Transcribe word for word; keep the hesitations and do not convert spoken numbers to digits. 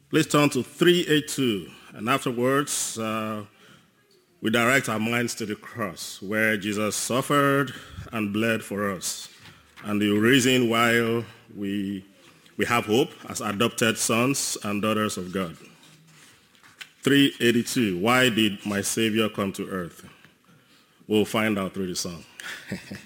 Please turn to three eighty-two, and afterwards uh, we direct our minds to the cross where Jesus suffered and bled for us, and the reason why we, we have hope as adopted sons and daughters of God. three eighty-two, why did my Savior come to earth? We'll find out through the song.